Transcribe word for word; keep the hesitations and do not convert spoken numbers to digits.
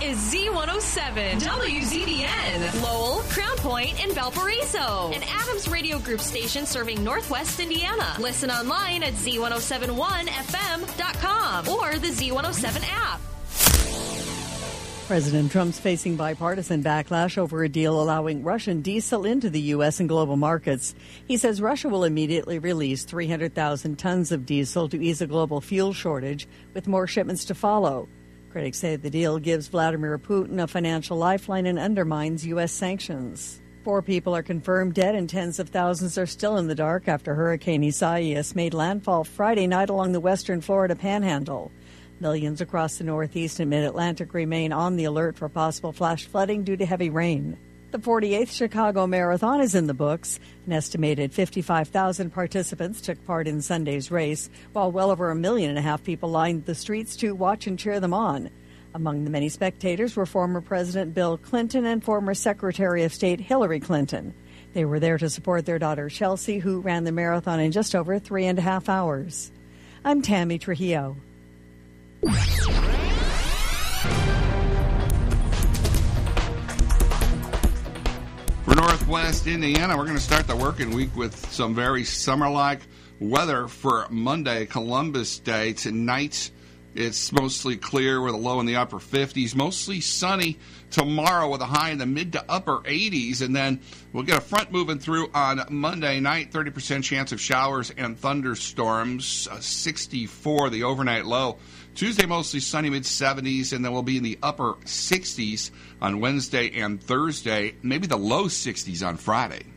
is Z one oh seven, W Z B N, Lowell, Crown Point, and Valparaiso. An Adams Radio Group station serving Northwest Indiana. Listen online at Z ten seventy-one F M dot com or the Z one oh seven app. President Trump's facing bipartisan backlash over a deal allowing Russian diesel into the U S and global markets. He says Russia will immediately release three hundred thousand tons of diesel to ease a global fuel shortage, with more shipments to follow. Critics say the deal gives Vladimir Putin a financial lifeline and undermines U S sanctions. Four people are confirmed dead and tens of thousands are still in the dark after Hurricane Isaias made landfall Friday night along the western Florida panhandle. Millions across the Northeast and Mid-Atlantic remain on the alert for possible flash flooding due to heavy rain. The forty-eighth Chicago Marathon is in the books. An estimated fifty-five thousand participants took part in Sunday's race, while well over a million and a half people lined the streets to watch and cheer them on. Among the many spectators were former President Bill Clinton and former Secretary of State Hillary Clinton. They were there to support their daughter Chelsea, who ran the marathon in just over three and a half hours. I'm Tammy Trujillo. For Northwest Indiana, we're going to start the working week with some very summer-like weather for Monday, Columbus Day. Tonight, it's mostly clear with a low in the upper fifties, mostly sunny tomorrow with a high in the mid to upper eighties, and then we'll get a front moving through on Monday night, thirty percent chance of showers and thunderstorms, uh, sixty-four the overnight low. Tuesday, mostly sunny, mid-seventies, and then we'll be in the upper sixties on Wednesday and Thursday, maybe the low sixties on Friday.